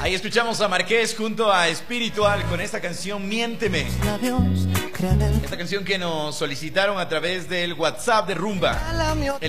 Ahí escuchamos a Marqués junto a Espiritual con esta canción Miénteme. Esta canción que nos solicitaron a través del WhatsApp de Rumba, el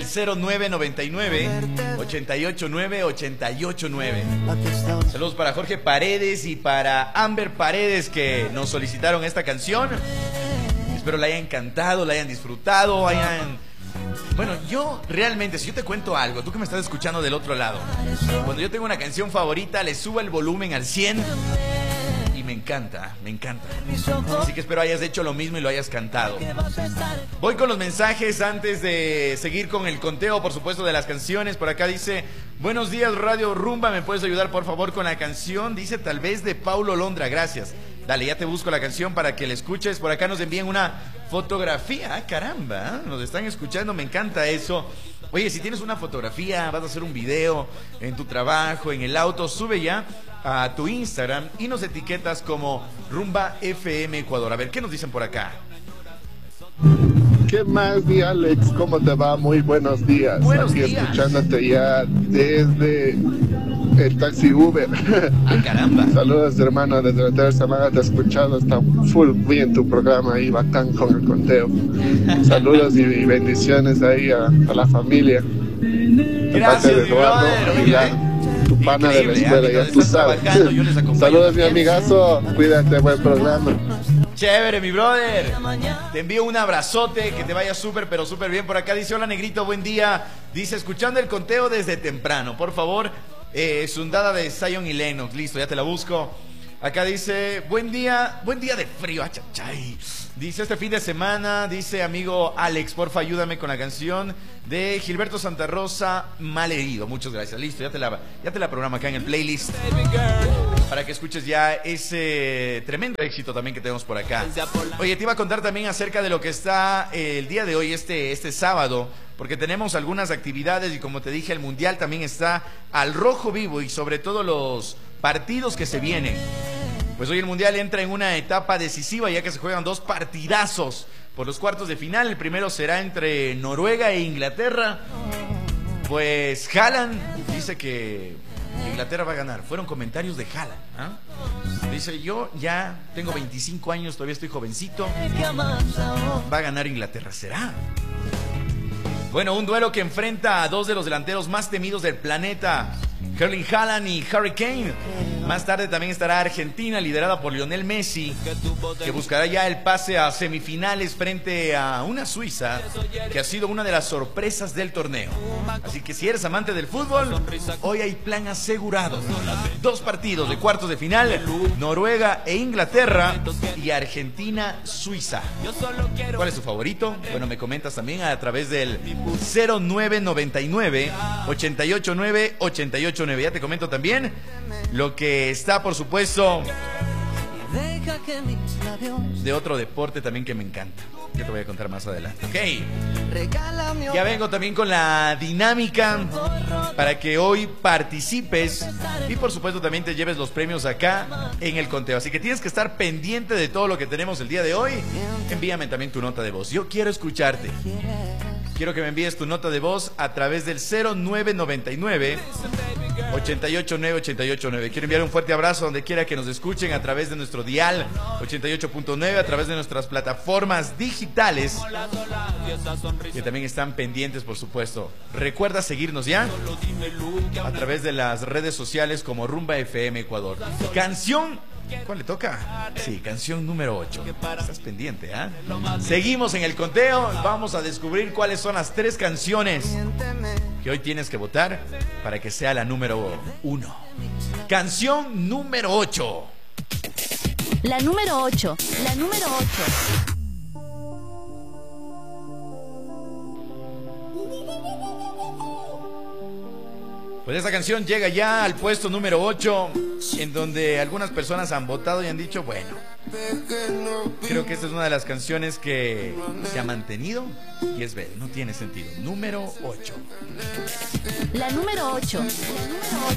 0999-889-889. Saludos para Jorge Paredes y para Amber Paredes que nos solicitaron esta canción. Espero la hayan encantado, la hayan disfrutado, Bueno, yo realmente, si yo te cuento algo, tú que me estás escuchando del otro lado, cuando yo tengo una canción favorita, le subo el volumen al 100 y me encanta, me encanta. Así que espero hayas hecho lo mismo y lo hayas cantado. Voy con los mensajes antes de seguir con el conteo, por supuesto, de las canciones. Por acá dice: buenos días, Radio Rumba, ¿me puedes ayudar, por favor, con la canción? Dice, tal vez, de Paulo Londra, gracias. Dale, ya te busco la canción para que la escuches. Por acá nos envían una fotografía. Ah, caramba, nos están escuchando, me encanta eso. Oye, si tienes una fotografía, vas a hacer un video en tu trabajo, en el auto, sube ya a tu Instagram y nos etiquetas como Rumba FM Ecuador. A ver, ¿qué nos dicen por acá? ¿Qué más, mi Alex? ¿Cómo te va? Muy buenos días. Buenos Aquí días. Escuchándote ya desde el taxi Uber. ¡Ah, caramba! Saludos, hermano, desde la tercera semana te he escuchado. Está full bien tu programa ahí, bacán con el conteo. Saludos y bendiciones ahí a la familia. Gracias, mi brother. Tu pana de la escuela, ya tú sabes. Saludos, mi amigazo. Cuídate, buen programa. Chévere, mi brother. Te envío un abrazote, que te vaya súper, pero súper bien. Por acá dice: hola, negrito, buen día. Dice, escuchando el conteo desde temprano, por favor. Sundada de Zion y Lennox. Listo, ya te la busco. Acá dice: buen día de frío. Achachay. Dice, este fin de semana, dice, amigo Alex, porfa, ayúdame con la canción de Gilberto Santa Rosa, Malherido. Muchas gracias. Listo, ya te la programo acá en el playlist, para que escuches ya ese tremendo éxito también que tenemos por acá. Oye, te iba a contar también acerca de lo que está el día de hoy, este sábado, porque tenemos algunas actividades y, como te dije, el Mundial también está al rojo vivo, y sobre todo los partidos que se vienen. Pues hoy el Mundial entra en una etapa decisiva, ya que se juegan dos partidazos por los cuartos de final. El primero será entre Noruega e Inglaterra. Pues Haaland dice que Inglaterra va a ganar. Fueron comentarios de Haaland, ¿eh? Dice, yo ya tengo 25 años, todavía estoy jovencito. Va a ganar Inglaterra, ¿será? Bueno, un duelo que enfrenta a dos de los delanteros más temidos del planeta, Erling Haaland y Harry Kane. Más tarde también estará Argentina, liderada por Lionel Messi, que buscará ya el pase a semifinales frente a una Suiza que ha sido una de las sorpresas del torneo. Así que si eres amante del fútbol, hoy hay plan asegurado. Dos partidos de cuartos de final: Noruega e Inglaterra y Argentina-Suiza. ¿Cuál es tu favorito? Bueno, me comentas también a través del 0999-889-889. Ya te comento también lo que está, por supuesto, de otro deporte también que me encanta. Ya te voy a contar más adelante. Ok. Ya vengo también con la dinámica para que hoy participes y, por supuesto, también te lleves los premios acá en el conteo. Así que tienes que estar pendiente de todo lo que tenemos el día de hoy. Envíame también tu nota de voz. Yo quiero escucharte. Quiero que me envíes tu nota de voz a través del 0999-889-889. Quiero enviar un fuerte abrazo donde quiera que nos escuchen, a través de nuestro dial 88.9, a través de nuestras plataformas digitales, que también están pendientes, por supuesto. Recuerda seguirnos ya a través de las redes sociales como Rumba FM Ecuador. Canción... ¿Cuál le toca? Sí, canción número 8. Estás pendiente, ¿ah? Seguimos en el conteo. Vamos a descubrir cuáles son las 3 canciones que hoy tienes que votar para que sea la número 1. Canción número 8. La número 8. La número 8. Pues esta canción llega ya al puesto número 8, en donde algunas personas han votado y han dicho, bueno, creo que esta es una de las canciones que se ha mantenido y es ver, no tiene sentido. Número 8. La número 8. La número 8.